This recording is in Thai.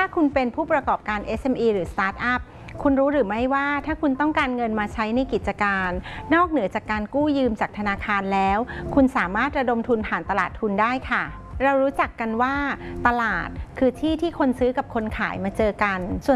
คุณเป็นผู้ประกอบการ SME หรือสตาร์ทอัพคุณรู้หรือไม่ว่าถ้าคุณต้องการเงินมาใช้ในกิจการนอกเหนือจากการกู้ยืมจากธนาคารแล้วคุณสามารถระดมทุนผ่านตลาดทุนได้ค่ะเรารู้จักกันว่าตลาดคือที่ที่คนซื้อกับคนขายมาเจอกันส่วน